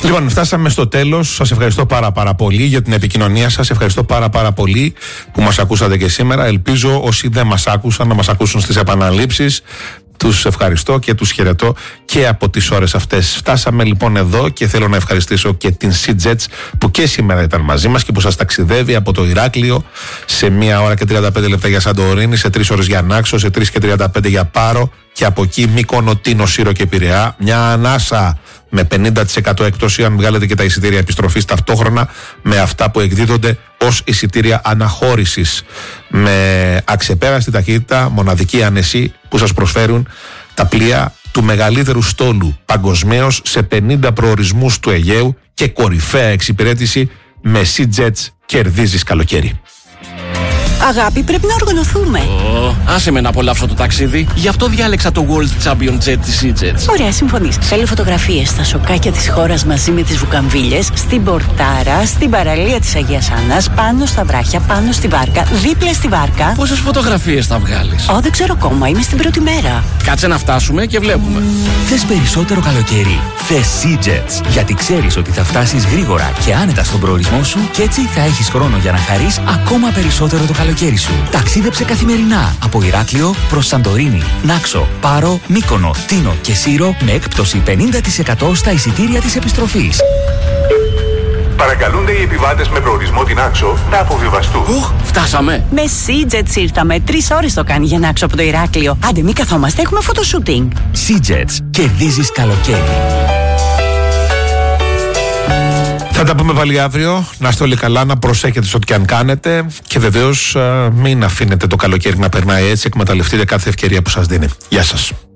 Λοιπόν, φτάσαμε στο τέλος. Σας ευχαριστώ πάρα πολύ για την επικοινωνία σας. Ευχαριστώ πάρα πολύ που μας ακούσατε και σήμερα. Ελπίζω όσοι δεν μας άκουσαν να μας ακούσουν στις επαναλήψεις. Τους ευχαριστώ και τους χαιρετώ και από τις ώρες αυτές. Φτάσαμε λοιπόν εδώ και θέλω να ευχαριστήσω και την SeaJets που και σήμερα ήταν μαζί μας και που σας ταξιδεύει από το Ηράκλειο σε 1 ώρα και 35 λεπτά για Σαντορίνη, σε 3 ώρες για Νάξο, σε 3 και 35 για Πάρο και από εκεί Μύκονο, Τίνο, Σύρο και Πειραιά. Μια ανάσα με 50% έκπτωση αν βγάλετε και τα εισιτήρια επιστροφής ταυτόχρονα με αυτά που εκδίδονται ως εισιτήρια αναχώρησης, με αξεπέραστη ταχύτητα, μοναδική άνεση που σας προσφέρουν τα πλοία του μεγαλύτερου στόλου παγκοσμίως σε 50 προορισμούς του Αιγαίου και κορυφαία εξυπηρέτηση. Με SeaJets κερδίζεις καλοκαίρι. Αγάπη, πρέπει να οργανωθούμε. Άσε με να απολαύσω το ταξίδι. Γι' αυτό διάλεξα το World Champion Jet της SeaJets. Ωραία, συμφωνείς. Θέλω φωτογραφίες στα σοκάκια της χώρας μαζί με τις βουκαμβίλες, στην πορτάρα, στην παραλία της Αγίας Άννας, πάνω στα βράχια, πάνω στη βάρκα, δίπλα στη βάρκα. Πόσες φωτογραφίες θα βγάλεις? Δεν ξέρω ακόμα, είμαι στην πρώτη μέρα. Κάτσε να φτάσουμε και βλέπουμε. Θες περισσότερο καλοκαίρι? Θες SeaJets. Γιατί ξέρεις ότι θα φτάσεις γρήγορα και άνετα στον προορισμό σου και έτσι θα έχεις χρόνο για να χαρείς ακόμα περισσότερο το καλοκαίρι σου. Ταξίδεψε καθημερινά από Ηράκλειο προς Σαντορίνη, Νάξο, Πάρο, Μύκονο, Τίνο και Σύρο με έκπτωση 50% στα εισιτήρια της επιστροφής. Παρακαλούνται οι επιβάτες με προορισμό την Νάξο να αποβιβαστούν. Φτάσαμε. Με SeaJets ήρθαμε. 3 ώρες το κάνει για Νάξο από το Ηράκλειο. Άντε, μη καθόμαστε, έχουμε φωτοσούτινγκ. SeaJets. Κερδίζεις καλοκαίρι. Θα τα πούμε πάλι αύριο. Να είστε όλοι καλά, να προσέχετε σε ό,τι και αν κάνετε. Και βεβαίως μην αφήνετε το καλοκαίρι να περνάει έτσι. Εκμεταλλευτείτε κάθε ευκαιρία που σας δίνει. Γεια σας.